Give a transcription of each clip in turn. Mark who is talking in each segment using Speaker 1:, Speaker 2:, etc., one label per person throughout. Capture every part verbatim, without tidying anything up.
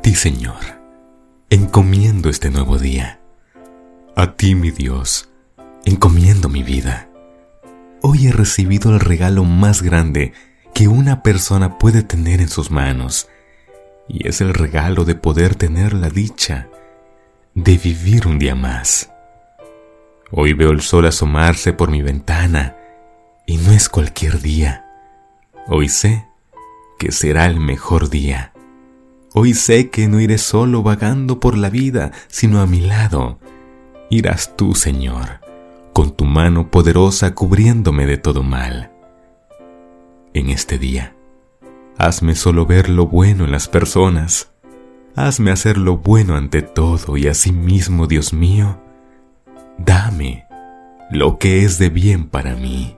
Speaker 1: ti, Señor, encomiendo este nuevo día. A ti, mi Dios, encomiendo mi vida. Hoy he recibido el regalo más grande que una persona puede tener en sus manos, y es el regalo de poder tener la dicha de vivir un día más. Hoy veo el sol asomarse por mi ventana, y no es cualquier día. Hoy sé que será el mejor día. Hoy sé que no iré solo vagando por la vida, sino a mi lado irás tú, Señor, con tu mano poderosa cubriéndome de todo mal. En este día, hazme solo ver lo bueno en las personas. Hazme hacer lo bueno ante todo, y asimismo, Dios mío, dame lo que es de bien para mí.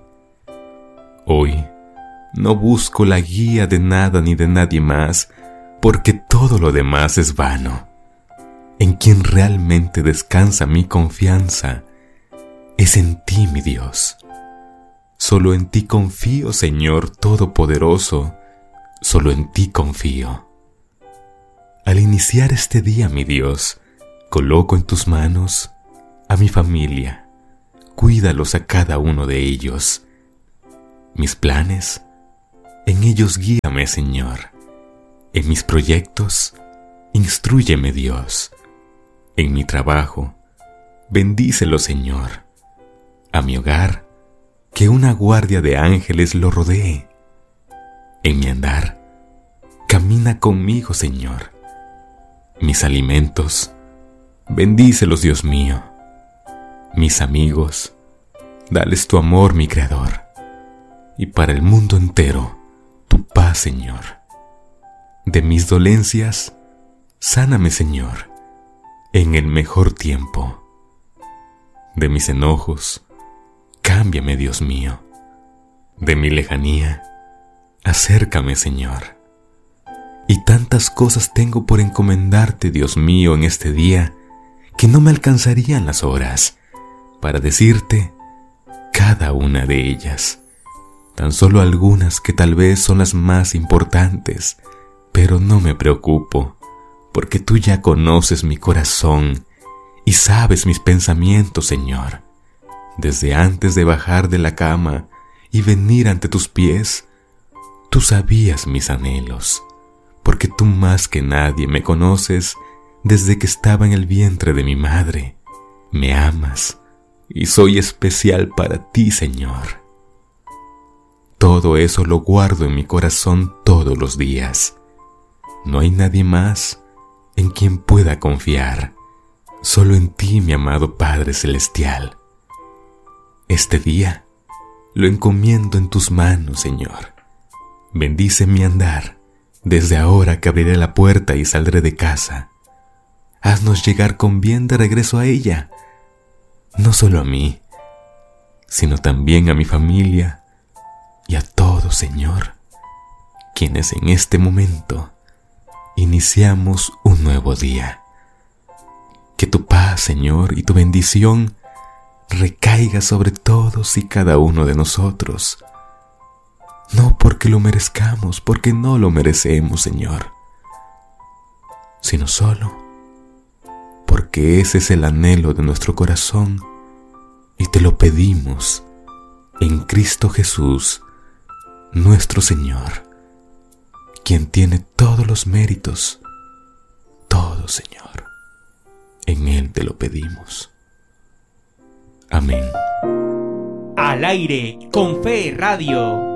Speaker 1: Hoy no busco la guía de nada ni de nadie más, porque todo lo demás es vano. En quien realmente descansa mi confianza es en ti, mi Dios. Solo en ti confío, Señor Todopoderoso, solo en ti confío. Al iniciar este día, mi Dios, coloco en tus manos a mi familia. Cuídalos a cada uno de ellos. Mis planes, en ellos guíame, Señor. En mis proyectos, instrúyeme, Dios. En mi trabajo, bendícelo, Señor. A mi hogar, que una guardia de ángeles lo rodee. En mi andar, camina conmigo, Señor. Mis alimentos, bendícelos, Dios mío. Mis amigos, dales tu amor, mi Creador. Y para el mundo entero, tu paz, Señor. De mis dolencias, sáname, Señor, en el mejor tiempo. De mis enojos, cámbiame, Dios mío. De mi lejanía, acércame, Señor. Y tantas cosas tengo por encomendarte, Dios mío, en este día, que no me alcanzarían las horas para decirte cada una de ellas. Tan solo algunas que tal vez son las más importantes, pero no me preocupo, porque tú ya conoces mi corazón y sabes mis pensamientos, Señor. Desde antes de bajar de la cama y venir ante tus pies, tú sabías mis anhelos, porque tú más que nadie me conoces desde que estaba en el vientre de mi madre. Me amas y soy especial para ti, Señor. Todo eso lo guardo en mi corazón todos los días. No hay nadie más en quien pueda confiar, solo en ti, mi amado Padre Celestial. Este día lo encomiendo en tus manos, Señor. Bendice mi andar, desde ahora que abriré la puerta y saldré de casa. Haznos llegar con bien de regreso a ella, no solo a mí, sino también a mi familia y a todos, Señor, quienes en este momento iniciamos un nuevo día. Que tu paz, Señor, y tu bendición recaiga sobre todos y cada uno de nosotros. No porque lo merezcamos, porque no lo merecemos, Señor, sino solo porque ese es el anhelo de nuestro corazón y te lo pedimos en Cristo Jesús, nuestro Señor, quien tiene todos los méritos, todo, Señor. En Él te lo pedimos. Amén.
Speaker 2: Al aire con Fe Radio.